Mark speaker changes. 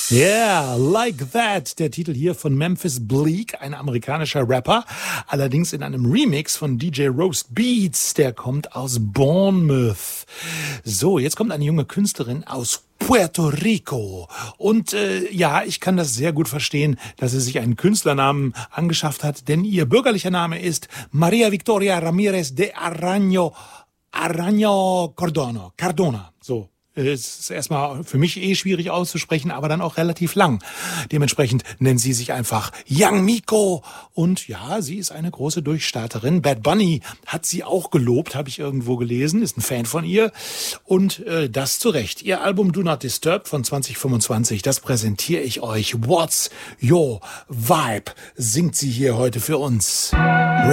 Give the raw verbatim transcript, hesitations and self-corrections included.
Speaker 1: Yeah, Like That, der Titel hier von Memphis Bleek, ein amerikanischer Rapper, allerdings in einem Remix von D J Roast Beats, der kommt aus Bournemouth. So, jetzt kommt eine junge Künstlerin aus Puerto Rico. Und äh, ja, ich kann das sehr gut verstehen, dass sie sich einen Künstlernamen angeschafft hat, denn ihr bürgerlicher Name ist Maria Victoria Ramirez de Arano, Arano Cardona, Cardona, so. Es ist erstmal für mich eh schwierig auszusprechen, aber dann auch relativ lang. Dementsprechend nennt sie sich einfach Young Miko. Und ja, sie ist eine große Durchstarterin. Bad Bunny hat sie auch gelobt, habe ich irgendwo gelesen, ist ein Fan von ihr. Und äh, das zu Recht. Ihr Album Do Not Disturb von zwanzig fünfundzwanzig, das präsentiere ich euch. What's Your Vibe singt sie hier heute für uns.